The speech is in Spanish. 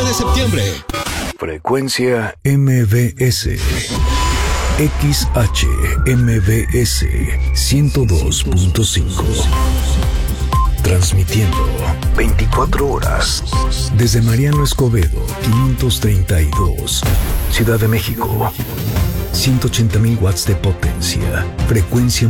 de septiembre. Frecuencia MBS. XHMBS 102.5. Transmitiendo 24 horas desde Mariano Escobedo 532, Ciudad de México. 180,000 watts de potencia. Frecuencia